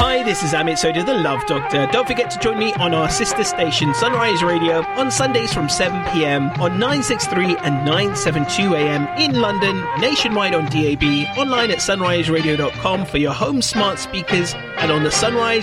Hi, this is Amit Sodha, the Love Doctor. Don't forget to join me on our sister station, Sunrise Radio, on Sundays from 7pm on 963 and 972am in London, nationwide on DAB, online at sunriseradio.com for your home smart speakers, and on the Sunrise